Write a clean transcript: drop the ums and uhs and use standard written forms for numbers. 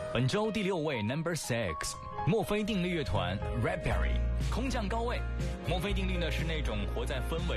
本周第6位 Number 6， 墨菲定律乐团 Raspberry 空降高位。墨菲定律呢是那种活在氛围